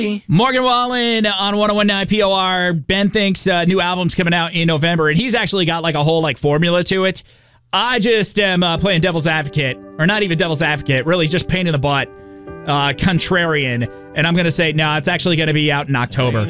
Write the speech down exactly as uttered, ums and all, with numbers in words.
Morgan Wallen on one oh one point nine P O R. Ben thinks uh, new album's coming out in November, and he's actually got like a whole like formula to it. I just am uh, playing devil's advocate, or not even devil's advocate, really just pain in the butt, uh, contrarian, and I'm going to say, no, it's actually going to be out in October.